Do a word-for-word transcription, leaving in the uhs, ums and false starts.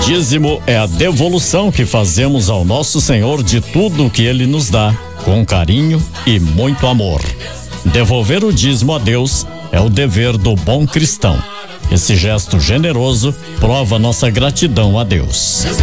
dízimo é a devolução que fazemos ao nosso Senhor de tudo o que Ele nos dá, com carinho e muito amor. Devolver o dízimo a Deus é o dever do bom cristão. Esse gesto generoso prova nossa gratidão a Deus.